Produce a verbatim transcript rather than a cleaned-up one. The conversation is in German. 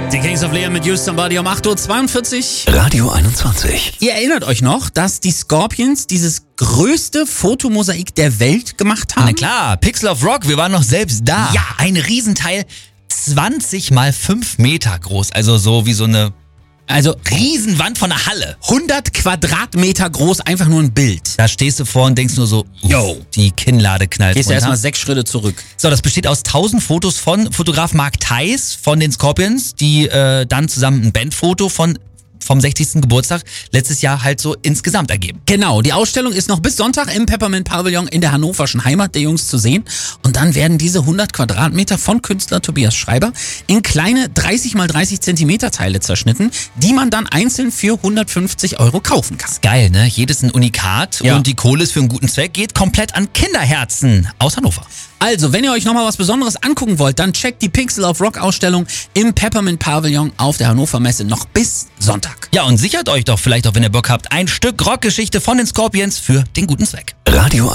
Die Kings of Leon mit Use Somebody um acht Uhr zweiundvierzig. Radio einundzwanzig. Ihr erinnert euch noch, dass die Scorpions dieses größte Fotomosaik der Welt gemacht haben? Na klar, Pixel of Rock, wir waren noch selbst da. Ja. Ein Riesenteil, zwanzig mal fünf Meter groß, also so wie so eine Also Riesenwand von einer Halle. hundert Quadratmeter groß, einfach nur ein Bild. Da stehst du vor und denkst nur so, Yo. die Kinnlade knallt Gehst du runter. erstmal sechs Schritte zurück. So, das besteht aus tausend Fotos von Fotograf Mark Theis von den Scorpions, die äh, dann zusammen ein Bandfoto von vom sechzigsten Geburtstag letztes Jahr halt so insgesamt ergeben. Genau, die Ausstellung ist noch bis Sonntag im Peppermint Pavillon in der hannoverschen Heimat der Jungs zu sehen. Und dann werden diese hundert Quadratmeter von Künstler Tobias Schreiber in kleine dreißig mal dreißig Zentimeter Teile zerschnitten, die man dann einzeln für hundertfünfzig Euro kaufen kann. Geil, ne? Jedes ein Unikat Ja. und die Kohle ist für einen guten Zweck, geht komplett an Kinderherzen aus Hannover. Also, wenn ihr euch nochmal was Besonderes angucken wollt, dann checkt die Pixel of Rock Ausstellung im Peppermint Pavillon auf der Hannover Messe noch bis Sonntag. Ja, und sichert euch doch vielleicht auch, wenn ihr Bock habt, ein Stück Rockgeschichte von den Scorpions für den guten Zweck. Radio